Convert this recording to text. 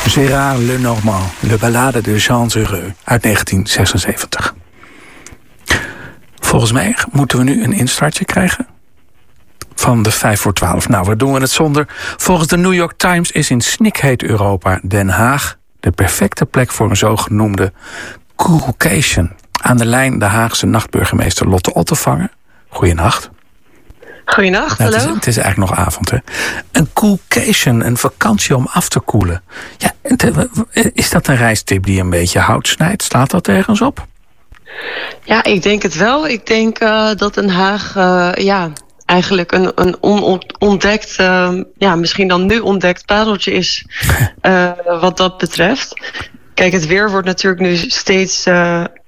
Gérard Lenormand, Le Ballade de Jean Heureux uit 1976. Volgens mij moeten we nu een instartje krijgen van de 5 voor 12. Nou, waar doen we het zonder? Volgens de New York Times is in snikheet Europa Den Haag de perfecte plek voor een zogenoemde coolcation. Aan de lijn de Haagse nachtburgemeester Lotte Ottevanger. Goeienacht. Goeienacht, nou, hallo. Het is eigenlijk nog avond, hè? Een coolcation, een vakantie om af te koelen. Ja, is dat een reistip die een beetje hout snijdt? Slaat dat ergens op? Ja, ik denk het wel. Ik denk dat Den Haag eigenlijk een onontdekt, misschien dan nu ontdekt pareltje is wat dat betreft. Kijk, het weer wordt natuurlijk nu steeds